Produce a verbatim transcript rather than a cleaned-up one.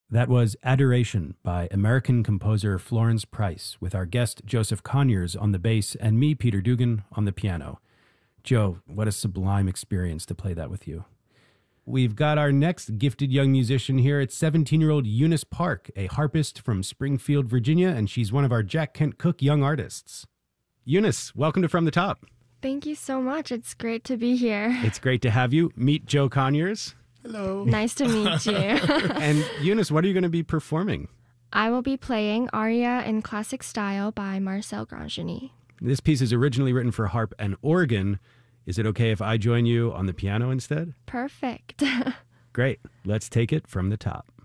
That was Adoration by American composer Florence Price, with our guest Joseph Conyers on the bass and me, Peter Dugan, on the piano. Joe, what a sublime experience to play that with you. We've got our next gifted young musician here. It's seventeen-year-old Eunice Park, a harpist from Springfield, Virginia, and she's one of our Jack Kent Cooke Young Artists. Eunice, welcome to From the Top. Thank you so much. It's great to be here. It's great to have you. Meet Joe Conyers. Hello. Nice to meet you. And Eunice, what are you going to be performing? I will be playing Aria in Classic Style by Marcel Grangeny. This piece is originally written for harp and organ. Is it okay if I join you on the piano instead? Perfect. Great. Let's take it from the top.